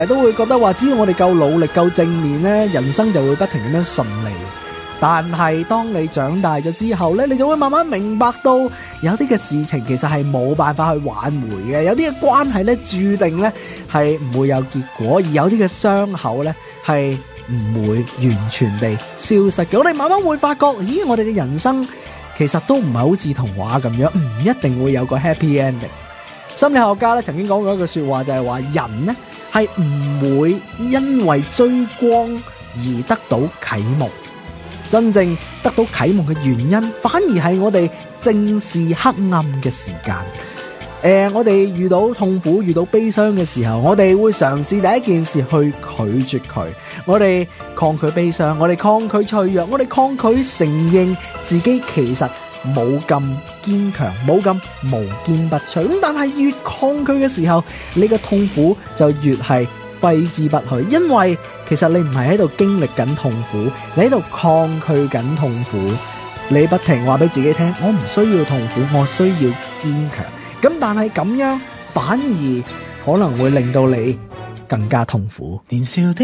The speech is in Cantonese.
都會覺得話，只要我哋夠努力、夠正面咧，人生就會不停咁樣順利。但係當你長大咗之後咧，你就會慢慢明白到，有啲嘅事情其實係冇辦法去挽回嘅，有啲嘅關係咧注定咧係唔會有結果，而有啲嘅傷口咧係唔會完全地消失嘅。我哋慢慢會發覺，咦，我哋嘅人生其實都唔係好似童話咁樣，唔一定會有個 happy ending。心理學家咧曾經講過一句說話，就係話人呢係唔會因為追光而得到啟蒙，真正得到啟蒙嘅原因，反而係我哋正視黑暗嘅時間。我哋遇到痛苦、遇到悲傷嘅時候，我哋會嘗試第一件事去拒絕佢，我哋抗拒悲傷，我哋抗拒脆弱，我哋抗拒承認自己其實冇咁堅強，冇咁無堅不摧。咁但係越抗拒嘅時候，你嘅痛苦就越係揮之不去，因為其實你唔係喺度經歷緊痛苦，你喺度抗拒緊痛苦，你不停話俾自己聽，我唔需要痛苦，我需要堅強。咁但係咁樣反而可能會令到你更加痛苦。年少的